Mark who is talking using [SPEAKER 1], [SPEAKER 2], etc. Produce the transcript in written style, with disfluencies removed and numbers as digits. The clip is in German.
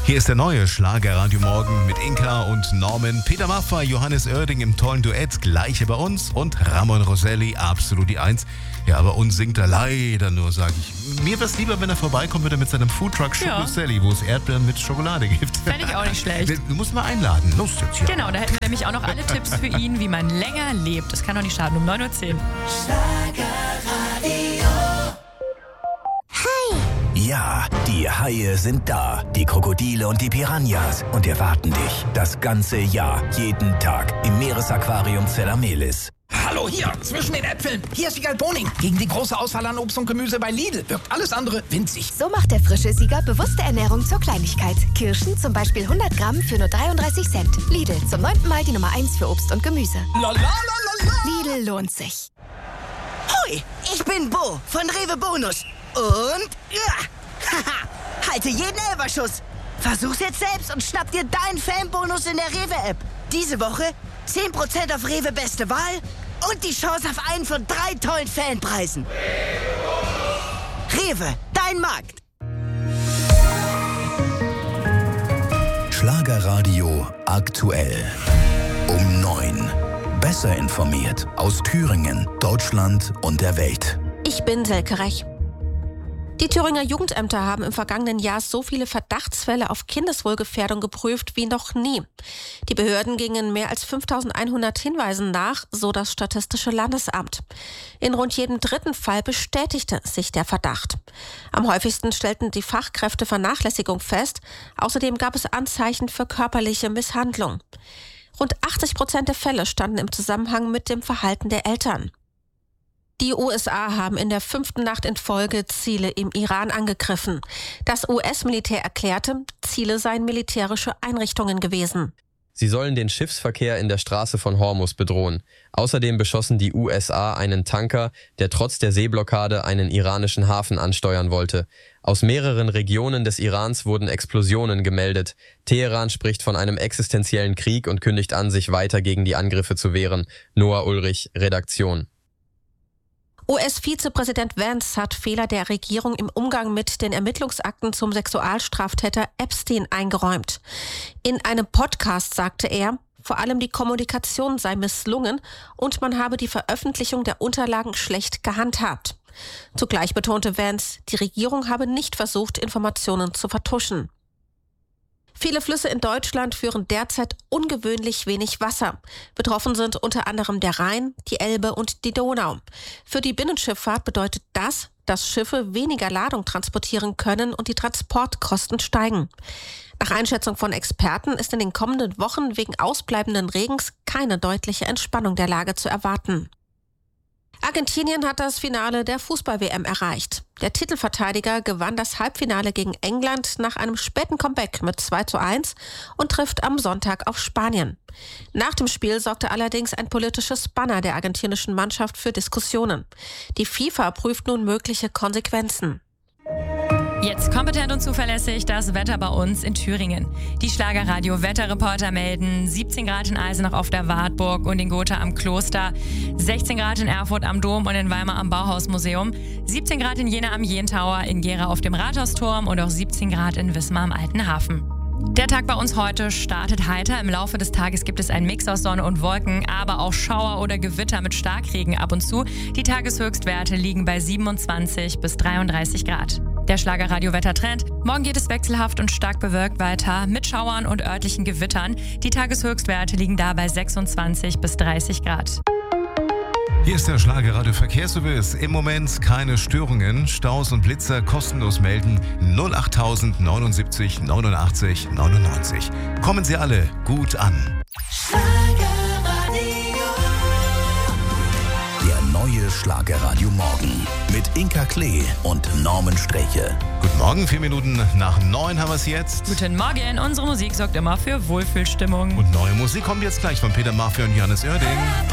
[SPEAKER 1] Hier ist der neue Schlagerradio Morgen mit Inka und Norman. Peter Maffay, Johannes Oerding im tollen Duett, gleiche bei uns. Und Ramon Rosselli, absolut die Eins. Ja, aber uns singt er leider nur, sage ich. Mir wäre es lieber, wenn er vorbeikommen würde mit seinem Foodtruck Schokoselli, wo es Erdbeeren mit Schokolade gibt.
[SPEAKER 2] Fände ich auch nicht schlecht.
[SPEAKER 1] Du musst mal einladen. Los jetzt hier.
[SPEAKER 2] Genau, da hätten wir nämlich auch noch alle Tipps für ihn, wie man länger lebt. Das kann doch nicht schaden, um 9:10 Uhr.
[SPEAKER 3] Ja, die Haie sind da, die Krokodile und die Piranhas und erwarten dich das ganze Jahr, jeden Tag im Meeresaquarium Zellamelis.
[SPEAKER 4] Hallo hier, zwischen den Äpfeln. Hier ist Wiegald Boning. Gegen die große Auswahl an Obst und Gemüse bei Lidl wirkt alles andere winzig.
[SPEAKER 5] So macht der frische Sieger bewusste Ernährung zur Kleinigkeit. Kirschen zum Beispiel 100 Gramm für nur 33 Cent. Lidl, zum 9. Mal die Nummer 1 für Obst und Gemüse. Lidl lohnt sich.
[SPEAKER 6] Hoi, ich bin Bo von Rewe Bonus. Und halte jeden Elberschuss. Versuch's jetzt selbst und schnapp dir deinen Fanbonus in der Rewe-App. Diese Woche 10% auf Rewe Beste Wahl und die Chance auf einen von 3 tollen Fanpreisen. Rewe, dein Markt.
[SPEAKER 3] Schlagerradio aktuell. Um 9. Besser informiert aus Thüringen, Deutschland und der Welt.
[SPEAKER 7] Ich bin Selke Rech. Die Thüringer Jugendämter haben im vergangenen Jahr so viele Verdachtsfälle auf Kindeswohlgefährdung geprüft wie noch nie. Die Behörden gingen mehr als 5.100 Hinweisen nach, so das Statistische Landesamt. In rund jedem dritten Fall bestätigte sich der Verdacht. Am häufigsten stellten die Fachkräfte Vernachlässigung fest. Außerdem gab es Anzeichen für körperliche Misshandlung. Rund 80% der Fälle standen im Zusammenhang mit dem Verhalten der Eltern. Die USA haben in der 5. Nacht in Folge Ziele im Iran angegriffen. Das US-Militär erklärte, Ziele seien militärische Einrichtungen gewesen.
[SPEAKER 8] Sie sollen den Schiffsverkehr in der Straße von Hormuz bedrohen. Außerdem beschossen die USA einen Tanker, der trotz der Seeblockade einen iranischen Hafen ansteuern wollte. Aus mehreren Regionen des Irans wurden Explosionen gemeldet. Teheran spricht von einem existenziellen Krieg und kündigt an, sich weiter gegen die Angriffe zu wehren. Noah Ulrich, Redaktion.
[SPEAKER 7] US-Vizepräsident Vance hat Fehler der Regierung im Umgang mit den Ermittlungsakten zum Sexualstraftäter Epstein eingeräumt. In einem Podcast sagte er, vor allem die Kommunikation sei misslungen und man habe die Veröffentlichung der Unterlagen schlecht gehandhabt. Zugleich betonte Vance, die Regierung habe nicht versucht, Informationen zu vertuschen. Viele Flüsse in Deutschland führen derzeit ungewöhnlich wenig Wasser. Betroffen sind unter anderem der Rhein, die Elbe und die Donau. Für die Binnenschifffahrt bedeutet das, dass Schiffe weniger Ladung transportieren können und die Transportkosten steigen. Nach Einschätzung von Experten ist in den kommenden Wochen wegen ausbleibenden Regens keine deutliche Entspannung der Lage zu erwarten. Argentinien hat das Finale der Fußball-WM erreicht. Der Titelverteidiger gewann das Halbfinale gegen England nach einem späten Comeback mit 2:1 und trifft am Sonntag auf Spanien. Nach dem Spiel sorgte allerdings ein politisches Banner der argentinischen Mannschaft für Diskussionen. Die FIFA prüft nun mögliche Konsequenzen.
[SPEAKER 2] Jetzt kompetent und zuverlässig das Wetter bei uns in Thüringen. Die Schlagerradio-Wetterreporter melden 17 Grad in Eisenach auf der Wartburg und in Gotha am Kloster, 16 Grad in Erfurt am Dom und in Weimar am Bauhausmuseum, 17 Grad in Jena am Jentauer, in Gera auf dem Rathausturm und auch 17 Grad in Wismar am Alten Hafen. Der Tag bei uns heute startet heiter. Im Laufe des Tages gibt es einen Mix aus Sonne und Wolken, aber auch Schauer oder Gewitter mit Starkregen ab und zu. Die Tageshöchstwerte liegen bei 27 bis 33 Grad. Der Schlagerradio-Wettertrend. Morgen geht es wechselhaft und stark bewölkt weiter mit Schauern und örtlichen Gewittern. Die Tageshöchstwerte liegen da bei 26 bis 30 Grad.
[SPEAKER 1] Hier ist der Schlagerradio Verkehrsservice. Im Moment keine Störungen. Staus und Blitzer kostenlos melden 08000 79 89 99. Kommen Sie alle gut an.
[SPEAKER 3] Der neue Schlagerradio Morgen mit Inka Klee und Norman Streche.
[SPEAKER 1] Guten Morgen, 4 Minuten nach 9 haben wir es jetzt.
[SPEAKER 2] Guten Morgen, unsere Musik sorgt immer für Wohlfühlstimmung.
[SPEAKER 1] Und neue Musik kommt jetzt gleich von Peter Maffay und Johannes Oerding.